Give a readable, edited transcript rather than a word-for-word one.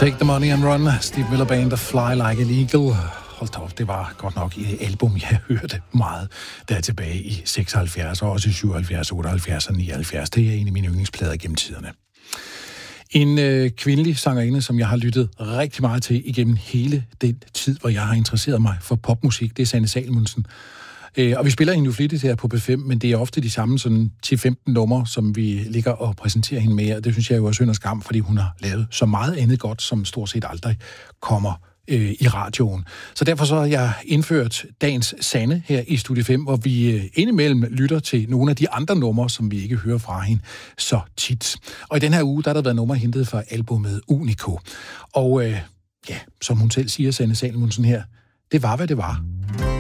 Take the Money and Run, Steve Miller Band og Fly Like an Eagle. Hold da op, det var godt nok et album, jeg hørte meget der tilbage i 76, og også i 77, 78 og 79. Det er en af mine yndlingsplader gennem tiderne. En kvindelig sangerinde, som jeg har lyttet rigtig meget til igennem hele den tid, hvor jeg har interesseret mig for popmusik, det er Sanne Salomonsen. Og vi spiller hende jo flittigt her på P5, men det er ofte de samme sådan 10-15 numre, som vi ligger og præsenterer hende med, og det synes jeg jo er synd og skam, fordi hun har lavet så meget andet godt, som stort set aldrig kommer i radioen. Så derfor så har jeg indført dagens Sanne her i Studie 5, hvor vi indimellem lytter til nogle af de andre numre, som vi ikke hører fra hende så tit. Og i den her uge, der har der været numre hentet fra albumet Unico. Og ja, som hun selv siger, Sanne Salomonsen her, det var, hvad det var.